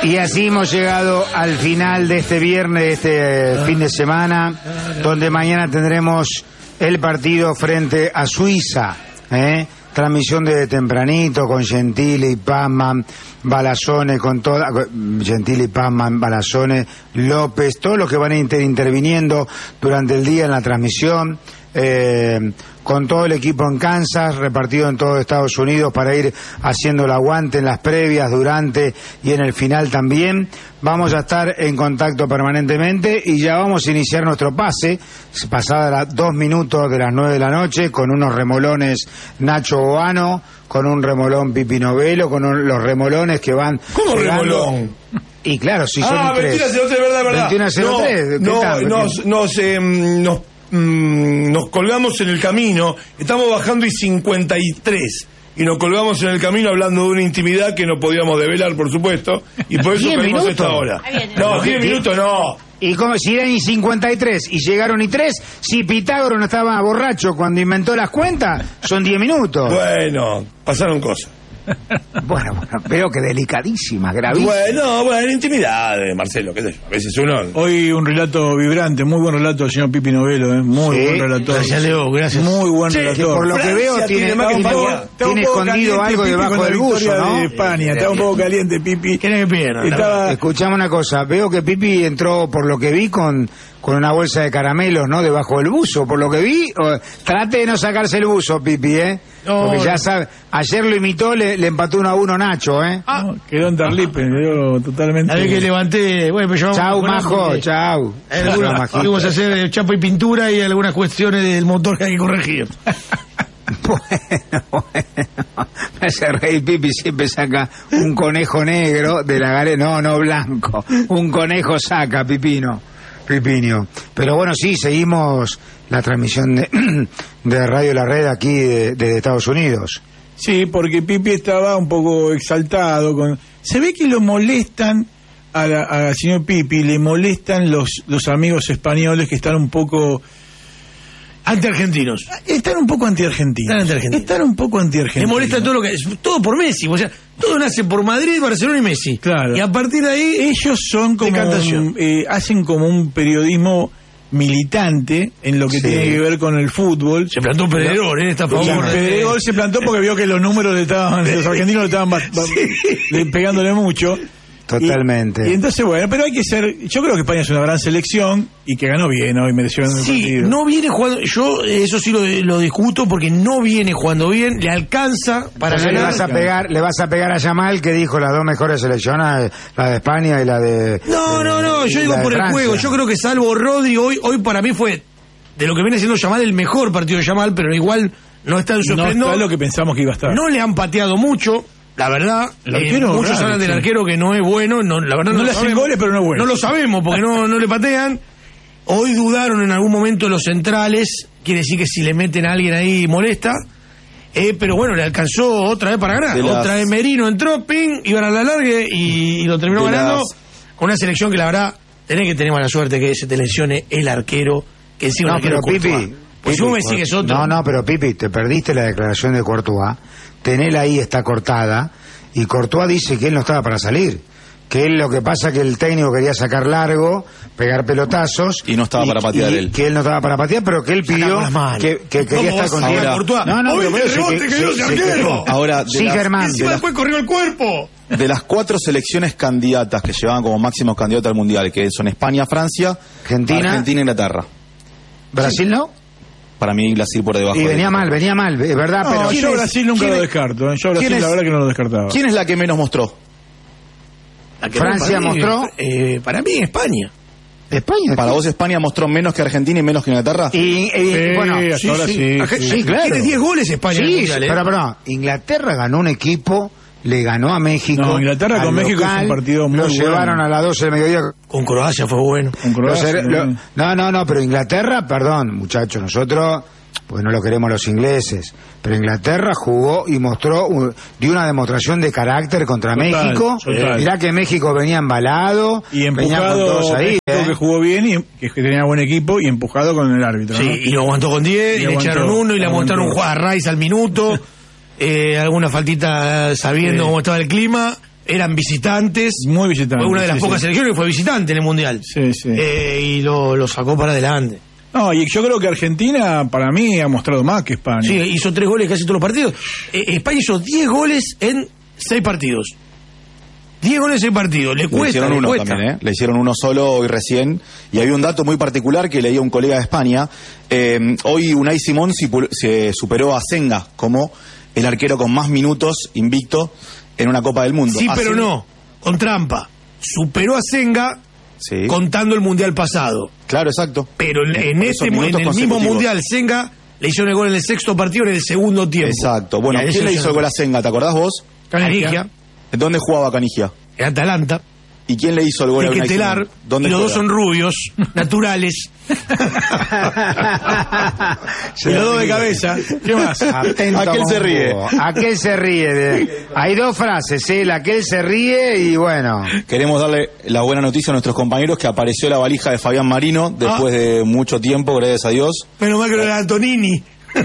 Y así hemos llegado al final de este viernes, de este fin de semana, donde mañana tendremos el partido frente a Suiza, transmisión de tempranito con Gentili, Pazman, Balazzone, con toda Gentili, Pazman, Balazzone, López, todos los que van a interviniendo durante el día en la transmisión, con todo el equipo en Kansas, repartido en todo Estados Unidos para ir haciendo el aguante en las previas, durante y en el final también. Vamos a estar en contacto permanentemente y ya vamos a iniciar nuestro pase, pasada las 2 minutos de las 9 de la noche, con unos remolones Nacho Boano, con un remolón Pipi Novello, con los remolones que van... ¿Cómo pegando... remolón? Y claro, si son 21-03, verdad. 21-03. Nos colgamos en el camino, estamos bajando y 53. Y nos colgamos en el camino hablando de una intimidad que no podíamos develar, por supuesto, y por eso caímos esta hora. No, 10 minutos no. Y como si eran y 53 y llegaron y 3, si Pitágoras no estaba borracho cuando inventó las cuentas, son 10 minutos. Bueno, pasaron cosas. Bueno, veo que delicadísima, gravísima. Bueno, intimidad, Marcelo, qué sé yo. A veces uno... Hoy un relato vibrante, muy buen relato del señor Pipi Novello, muy buen relator. Gracias, Leo, gracias. Muy buen relator. Por lo que veo tiene escondido algo debajo del buzo, ¿no? De España, está un poco caliente Pipi. ¿Qué pierda? Escuchame una cosa, veo que Pipi entró, por lo que vi, con una bolsa de caramelos, ¿no? Debajo del buzo, por lo que vi. Trate de no sacarse el buzo, Pipi, porque ya sabe, ayer lo imitó, le empató 1-1 Nacho, Quedó en Tarlipe, quedó totalmente. A ver que levanté, bueno, pero chau, Majo, chau. Vamos a hacer chapa y pintura y algunas cuestiones del motor que hay que corregir. Bueno, me hace reír Pipi, siempre saca un conejo negro de la galera, no blanco, un conejo saca, Pipinio. Pero bueno, sí, seguimos la transmisión de Radio La Red aquí de Estados Unidos. Sí, porque Pipi estaba un poco exaltado. Se ve que lo molestan al señor Pipi, le molestan los amigos españoles que están un poco... Anti-argentinos. Están un poco anti-argentinos. Le molesta todo lo que... Todo por Messi, o sea, todo nace por Madrid, Barcelona y Messi. Claro. Y a partir de ahí... Ellos son como... hacen como un periodismo militante en lo que tiene que ver con el fútbol. Se plantó Pedrerol, está a favor. Pedrerol se plantó porque vio que los números los argentinos le estaban pegándole mucho. Totalmente. Y entonces, bueno, pero hay que ser... Yo creo que España es una gran selección y que ganó bien hoy, mereció ganar el partido. No viene jugando... Yo eso sí lo discuto porque no viene jugando bien, le alcanza para ganar. Le vas a pegar a Yamal, que dijo las dos mejores selecciones, la de España y la de... No, yo digo por el juego. Yo creo que salvo Rodri, hoy para mí fue, de lo que viene siendo Yamal, el mejor partido de Yamal, pero igual no está en su esplendor. No está lo que pensamos que iba a estar. No le han pateado mucho. La verdad, muchos hablan del arquero que no es bueno, la verdad no le hacen goles, pero no es bueno. No lo sabemos porque no le patean. Hoy dudaron en algún momento los centrales, quiere decir que si le meten a alguien ahí molesta, pero bueno, le alcanzó otra vez para ganar. Otra vez Merino entró, iban a la largue y lo terminó ganando con una selección que la verdad tenés que tener mala suerte que se te lesione el arquero, que encima pero Pipi, pues tú me sigues otro. No, pero Pipi, te perdiste la declaración de Courtois. Tenela ahí, está cortada, y Courtois dice que él no estaba para salir, que él lo que pasa que el técnico quería sacar largo, pegar pelotazos, y no estaba para patear él. Que él no estaba para patear, pero que él pidió que quería estar contigo. Ahora, Germán. Encima después corrió el cuerpo. De las 4 selecciones candidatas que llevaban como máximos candidatos al Mundial, que son España, Francia, Argentina e Inglaterra. ¿Brasil no? Para mí Brasil por debajo. Y venía mal, es verdad, pero... Yo Brasil nunca lo descarto. Yo Brasil la verdad que no lo descartaba. ¿Quién es la que menos mostró? Francia mostró... para mí España. ¿España? ¿Para vos España mostró menos que Argentina y menos que Inglaterra? Bueno, sí, claro. Tiene 10 goles España. Sí, pero Inglaterra ganó un equipo... Le ganó a México. No, Inglaterra con México es un partido muy bueno. Lo llevaron a las 12 del mediodía. Con Croacia fue bueno. No, pero Inglaterra, perdón, muchachos, nosotros, pues no lo queremos los ingleses, pero Inglaterra jugó y dio una demostración de carácter contra México. Mirá que México venía embalado. Y empujado, con todos ahí, que jugó bien y que tenía buen equipo y empujado con el árbitro. Sí, ¿no? Y lo aguantó con 10, y le echaron uno y le aguantaron un juego a Rice al minuto. Alguna faltita sabiendo cómo estaba el clima eran visitantes. Muy visitantes. Fue una de las pocas selecciones que fue visitante en el Mundial. Sí, sí. Y lo sacó para adelante. No, y yo creo que Argentina, para mí, ha mostrado más que España. Sí, hizo 3 goles casi todos los partidos. España hizo 10 goles en 6 partidos. 10 goles en 6 partidos. Le cuesta, hicieron uno también, Le hicieron uno solo hoy recién. Y había un dato muy particular que leía un colega de España. Hoy Unai Simón se superó a Senga como el arquero con más minutos invicto en una Copa del Mundo. Sí, pero no, con trampa. Superó a Senga contando el Mundial pasado. Claro, exacto. Pero en el mismo Mundial, Senga le hizo el gol en el 6º partido en el segundo tiempo. Exacto. Bueno, ¿quién le hizo el gol a Senga? ¿Te acordás vos? Canigia. ¿Dónde jugaba Canigia? En Atalanta. ¿Y quién le hizo el gol a Unai Simón? ¿Dónde y los dos son rubios, naturales. Y los dos de cabeza. ¿Qué más? Aquel se ríe. Aquel se ríe. Hay 2 frases, aquel se ríe y bueno. Queremos darle la buena noticia a nuestros compañeros que apareció la valija de Fabián Marino después de mucho tiempo, gracias a Dios. Menos mal que no era Antonini.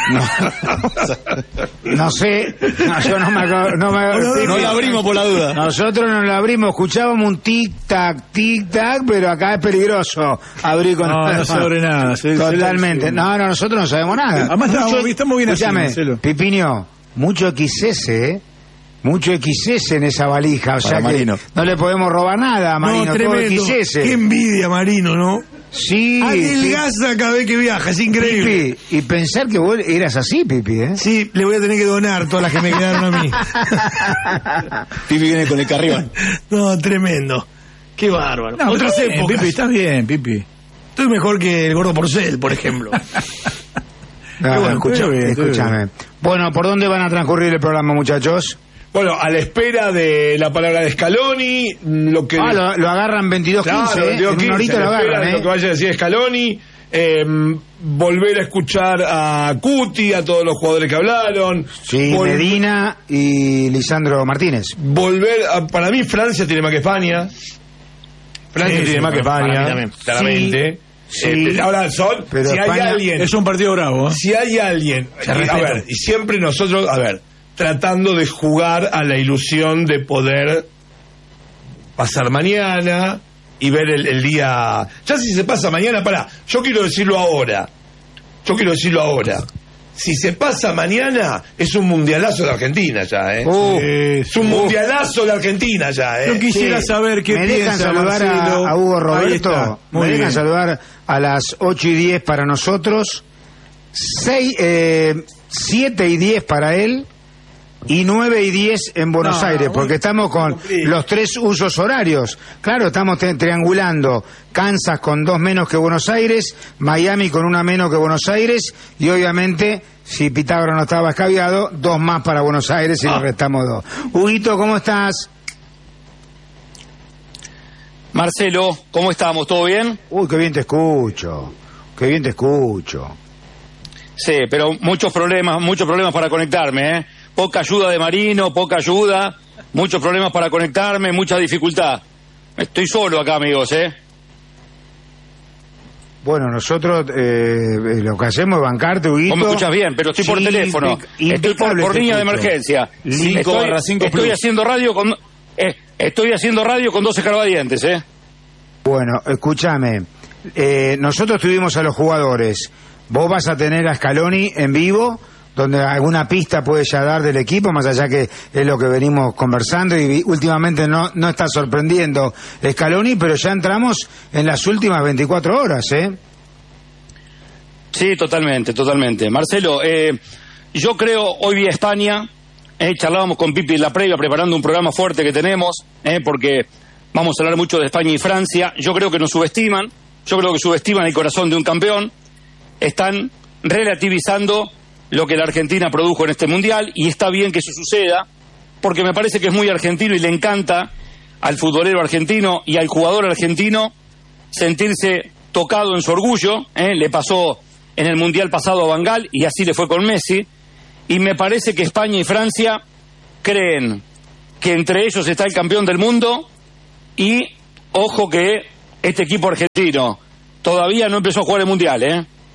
No sé, yo no la abrimos por la duda. Nosotros no la abrimos, escuchábamos un tic-tac, pero acá es peligroso abrir con... No sabe nada. Totalmente. No, nosotros no sabemos nada. Además estamos bien así, Pipinio, mucho XS, mucho XS en esa valija, o sea que no le podemos robar nada a Marino, no, tremendo. Todo XS. Qué envidia, Marino, ¿no? Sí. Adelgaza cada vez que viaja, es increíble. Pipi, y pensar que vos eras así, Pipi, ¿eh? Sí, le voy a tener que donar todas las que me quedaron a mí. Pipi viene con el carrión. No, tremendo. Qué bárbaro. No, otras épocas. Pipi, estás bien, Pipi. Estoy mejor que el gordo Porcel, por ejemplo. Bueno, escúchame. Bueno, ¿por dónde van a transcurrir el programa, muchachos? Bueno, a la espera de la palabra de Scaloni, lo que... lo agarran 22-15, claro, 22-15, en una horita lo agarran, lo que vaya a decir Scaloni, volver a escuchar a Cuti, a todos los jugadores que hablaron. Sí, Medina y Lisandro Martínez. Para mí Francia tiene más que España. Francia tiene más que España, claramente. Sí. Ahora si España, hay alguien... Es un partido bravo, ¿eh? Si hay alguien... y siempre nosotros, tratando de jugar a la ilusión de poder pasar mañana y ver el día. Ya si se pasa mañana, yo quiero decirlo ahora. Si se pasa mañana, es un mundialazo de Argentina ya, ¿eh? Es un mundialazo de Argentina ya, ¿eh? Yo quisiera saber qué me dejan saludar a Hugo Roberto. Me dejan saludar a las 8:10 para nosotros, 7:10 para él. Y 9:10 en Buenos Aires, porque estamos con los 3 usos horarios. Claro, estamos triangulando Kansas con 2 menos que Buenos Aires, Miami con 1 menos que Buenos Aires, y obviamente, si Pitágoras no estaba escabiado, 2 más para Buenos Aires y le restamos 2. Huguito, ¿cómo estás? Marcelo, ¿cómo estamos? ¿Todo bien? Uy, qué bien te escucho. Sí, pero muchos problemas para conectarme, ¿eh? Poca ayuda de Marino, muchos problemas para conectarme, mucha dificultad. Estoy solo acá, amigos, ¿eh? Bueno, nosotros lo que hacemos es bancarte, Huguito. Vos me escuchas bien, pero estoy por teléfono. Estoy por línea de emergencia. Estoy haciendo radio con 2 escarbadientes, ¿eh? Bueno, escúchame. Nosotros tuvimos a los jugadores. Vos vas a tener a Scaloni en vivo, donde alguna pista puede ya dar del equipo, más allá que es lo que venimos conversando, y últimamente no está sorprendiendo Scaloni, pero ya entramos en las últimas 24 horas, ¿eh? Sí, totalmente. Marcelo, yo creo, hoy vi a España, charlábamos con Pipi en la previa, preparando un programa fuerte que tenemos, porque vamos a hablar mucho de España y Francia. Yo creo que nos subestiman, el corazón de un campeón, están relativizando lo que la Argentina produjo en este Mundial, y está bien que eso suceda, porque me parece que es muy argentino y le encanta al futbolero argentino y al jugador argentino sentirse tocado en su orgullo. Le pasó en el Mundial pasado a Van Gaal y así le fue con Messi, y me parece que España y Francia creen que entre ellos está el campeón del mundo, y ojo que este equipo argentino todavía no empezó a jugar el Mundial,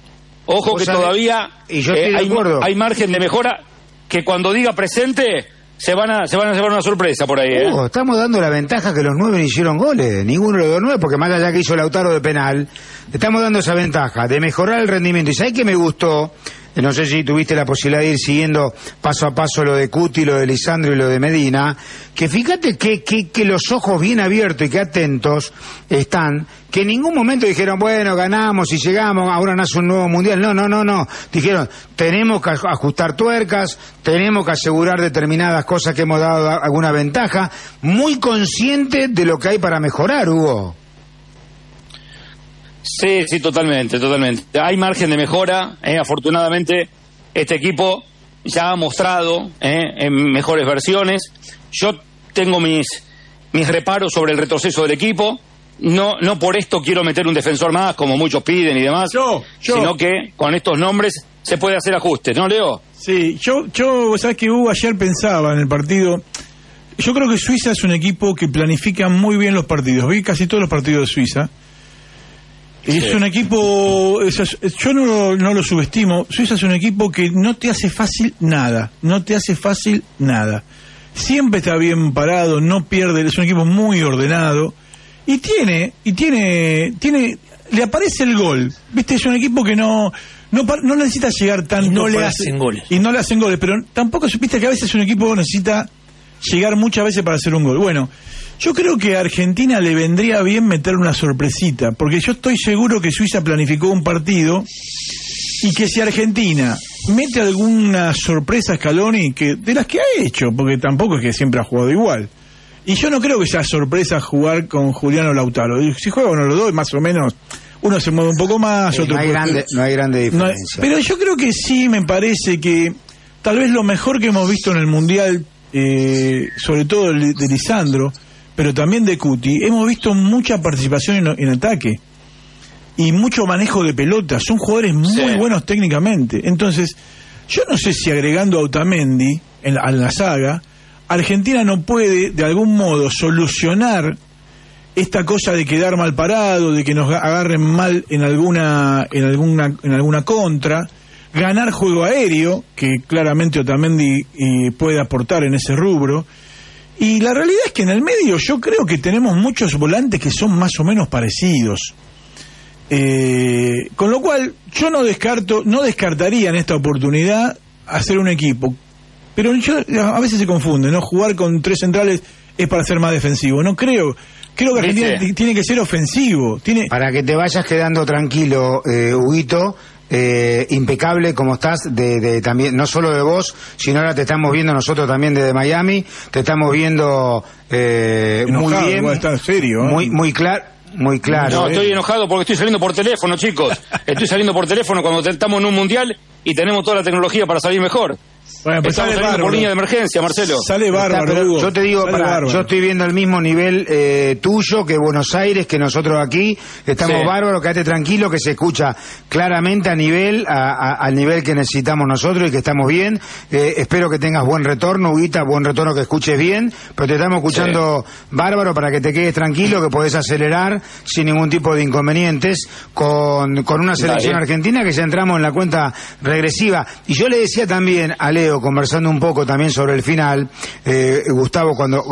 Ojo que todavía y yo estoy de acuerdo. Hay margen de mejora, que cuando diga presente se van a llevar una sorpresa por ahí, ¿eh? Estamos dando la ventaja que los 9 no hicieron goles. Ninguno de los 9, porque más allá que hizo Lautaro de penal, estamos dando esa ventaja de mejorar el rendimiento. ¿Y sabés qué me gustó? No sé si tuviste la posibilidad de ir siguiendo paso a paso lo de Cuti, lo de Lisandro y lo de Medina, que fíjate que los ojos bien abiertos y que atentos están, que en ningún momento dijeron, bueno, ganamos y llegamos, ahora nace un nuevo mundial. No. Dijeron, tenemos que ajustar tuercas, tenemos que asegurar determinadas cosas que hemos dado alguna ventaja, muy consciente de lo que hay para mejorar, Hugo. Sí, totalmente. Hay margen de mejora, afortunadamente este equipo ya ha mostrado en mejores versiones. Yo tengo mis reparos sobre el retroceso del equipo. No por esto quiero meter un defensor más, como muchos piden y demás, sino que con estos nombres se puede hacer ajustes, ¿no, Leo? Sí, yo sabes que Hugo ayer pensaba en el partido. Yo creo que Suiza es un equipo que planifica muy bien los partidos. Vi casi todos los partidos de Suiza. Es un equipo, yo no lo subestimo. Suiza es un equipo que no te hace fácil nada. Siempre está bien parado, no pierde, es un equipo muy ordenado. Y le aparece el gol. Viste, es un equipo que no necesita llegar tanto. Y no le hacen goles, pero tampoco supiste que a veces un equipo necesita llegar muchas veces para hacer un gol. Bueno, yo creo que a Argentina le vendría bien meter una sorpresita, porque yo estoy seguro que Suiza planificó un partido y que si Argentina mete alguna sorpresa a Scaloni, que de las que ha hecho, porque tampoco es que siempre ha jugado igual, y yo no creo que sea sorpresa jugar con Julián o Lautaro. Si juega uno de los dos, más o menos uno se mueve un poco más, otro no hay grande diferencia. Pero yo creo que sí, me parece que tal vez lo mejor que hemos visto en el Mundial, sobre todo de Lisandro, pero también de Cuti, hemos visto mucha participación en ataque y mucho manejo de pelota. Son jugadores muy buenos técnicamente. Entonces, yo no sé si agregando a Otamendi a la saga, Argentina no puede de algún modo solucionar esta cosa de quedar mal parado, de que nos agarren mal en alguna contra, ganar juego aéreo, que claramente Otamendi puede aportar en ese rubro. Y la realidad es que en el medio yo creo que tenemos muchos volantes que son más o menos parecidos. Con lo cual yo no descartaría en esta oportunidad hacer un equipo. Pero a veces se confunde, ¿no? Jugar con 3 centrales es para ser más defensivo. No creo. Creo que Argentina tiene que ser ofensivo. Para que te vayas quedando tranquilo, Huguito, impecable como estás también, no solo de vos, sino ahora te estamos viendo nosotros también desde Miami, te estamos viendo muy bien, está serio, muy claro. No, estoy enojado porque estoy saliendo por teléfono, chicos. Estoy saliendo por teléfono cuando estamos en un mundial y tenemos toda la tecnología para salir mejor. Bueno, pues estamos saliendo por línea de emergencia, Marcelo. Sale bárbaro, Hugo. Yo te digo, yo estoy viendo el mismo nivel tuyo que Buenos Aires, que nosotros aquí. Estamos bárbaros, quédate tranquilo, que se escucha claramente al nivel que necesitamos nosotros y que estamos bien. Espero que tengas buen retorno, Huguita, buen retorno, que escuches bien, pero te estamos escuchando bárbaro, para que te quedes tranquilo, que podés acelerar sin ningún tipo de inconvenientes con una selección argentina que ya entramos en la cuenta regresiva. Y yo le decía también a Leo, conversando un poco también sobre el final, Gustavo,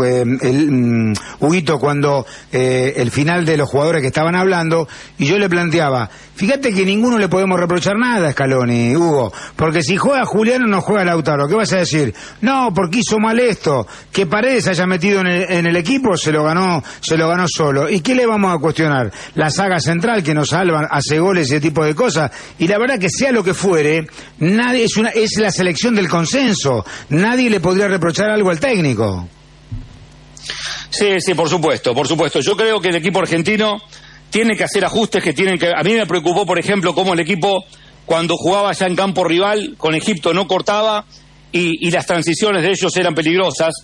Huguito, cuando el final de los jugadores que estaban hablando, y yo le planteaba, fíjate que ninguno le podemos reprochar nada a Scaloni, Hugo, porque si juega Julián o no juega Lautaro, ¿qué vas a decir? No, porque hizo mal esto, que Paredes haya metido en el equipo, se lo ganó solo. ¿Y qué le vamos a cuestionar? La saga central que nos salva, hace goles y ese tipo de cosas. Y la verdad que sea lo que fuere, nadie es la selección del consenso. Nadie le podría reprochar algo al técnico. Sí, por supuesto. Yo creo que el equipo argentino tiene que hacer ajustes a mí me preocupó, por ejemplo, cómo el equipo, cuando jugaba ya en campo rival, con Egipto no cortaba y las transiciones de ellos eran peligrosas.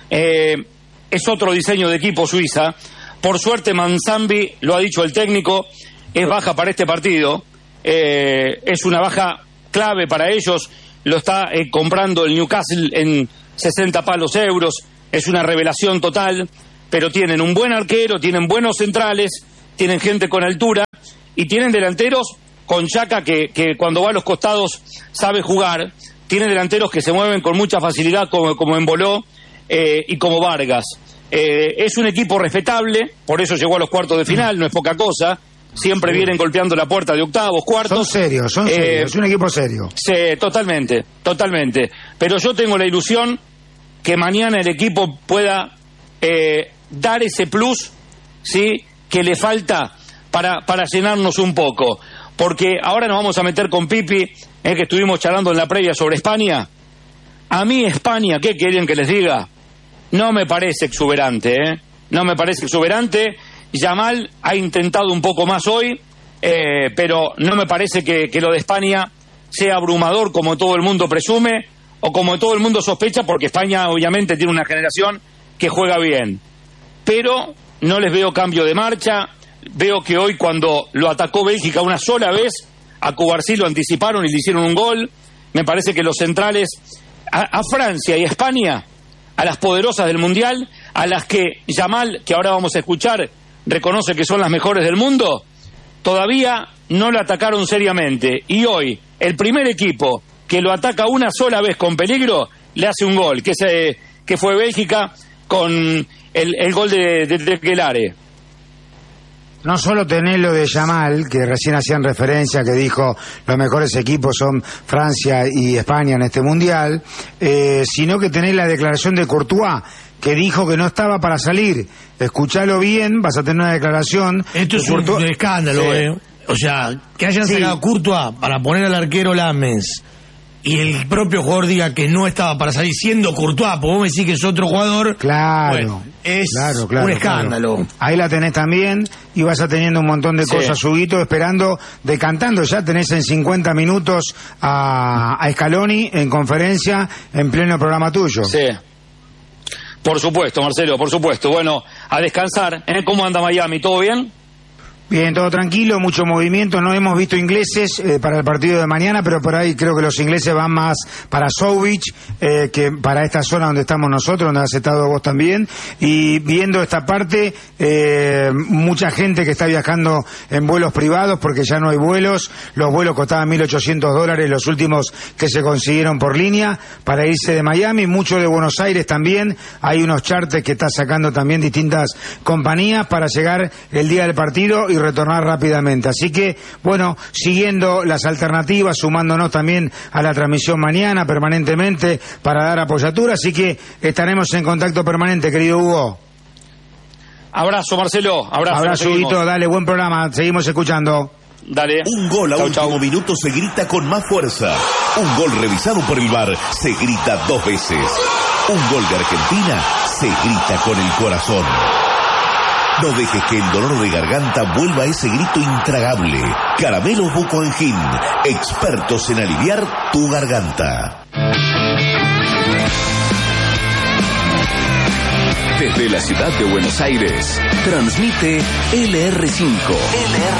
Es otro diseño de equipo Suiza. Por suerte, Manzambi, lo ha dicho el técnico, es baja para este partido. Es una baja clave para ellos. Lo está comprando el Newcastle en 60 palos euros. Es una revelación total. Pero tienen un buen arquero, tienen buenos centrales, tienen gente con altura y tienen delanteros con Xhaka que cuando va a los costados sabe jugar. Tienen delanteros que se mueven con mucha facilidad como Embolo y como Vargas. Es un equipo respetable, por eso llegó a los cuartos de final, no es poca cosa. Siempre vienen golpeando la puerta de octavos, cuartos. Son serios, es un equipo serio. Sí, totalmente. Pero yo tengo la ilusión que mañana el equipo pueda dar ese plus, ¿sí?, que le falta para llenarnos un poco. Porque ahora nos vamos a meter con Pipi, que estuvimos charlando en la previa sobre España. A mí España, ¿qué quieren que les diga? No me parece exuberante, No me parece exuberante. Yamal ha intentado un poco más hoy, pero no me parece que lo de España sea abrumador como todo el mundo presume o como todo el mundo sospecha, porque España obviamente tiene una generación que juega bien. Pero no les veo cambio de marcha. Veo que hoy, cuando lo atacó Bélgica una sola vez, a Cubarsí lo anticiparon y le hicieron un gol. Me parece que los centrales, a Francia y a España, a las poderosas del Mundial, a las que Yamal, que ahora vamos a escuchar, reconoce que son las mejores del mundo, todavía no lo atacaron seriamente. Y hoy, el primer equipo que lo ataca una sola vez con peligro, le hace un gol, que fue Bélgica con el gol de Gelare. No solo tenés lo de Yamal, que recién hacían referencia, que dijo los mejores equipos son Francia y España en este Mundial, sino que tenés la declaración de Courtois, que dijo que no estaba para salir. Escuchalo bien, vas a tener una declaración. Esto es un escándalo, sí. O sea, que hayan sacado Courtois para poner al arquero Lammens y el propio jugador diga que no estaba para salir siendo Courtois, porque vos me decís que es otro jugador. Claro, bueno, es un escándalo. Claro. Ahí la tenés también, y vas a teniendo un montón de cosas, Huguito, esperando, decantando. Ya tenés en 50 minutos a Scaloni en conferencia, en pleno programa tuyo. Sí. Por supuesto, Marcelo, por supuesto. Bueno, a descansar. ¿Cómo anda Miami? ¿Todo bien? Bien, todo tranquilo, mucho movimiento. No hemos visto ingleses para el partido de mañana, pero por ahí creo que los ingleses van más para Southwich que para esta zona donde estamos nosotros, donde has estado vos también. Y viendo esta parte, mucha gente que está viajando en vuelos privados porque ya no hay vuelos. Los vuelos costaban $1.800, los últimos que se consiguieron por línea, para irse de Miami. Mucho de Buenos Aires también. Hay unos charters que está sacando también distintas compañías para llegar el día del partido y retornar rápidamente. Así que, bueno, siguiendo las alternativas, sumándonos también a la transmisión mañana permanentemente para dar apoyatura, así que estaremos en contacto permanente, querido Hugo. Abrazo, Marcelo. Abrazo, Huguito, dale, buen programa, seguimos escuchando. Dale. Un gol a último minuto se grita con más fuerza. Un gol revisado por el VAR se grita 2 veces. Un gol de Argentina se grita con el corazón. No dejes que el dolor de garganta vuelva a ese grito intragable. Caramelos Bucoengin, expertos en aliviar tu garganta. Desde la ciudad de Buenos Aires, transmite LR5.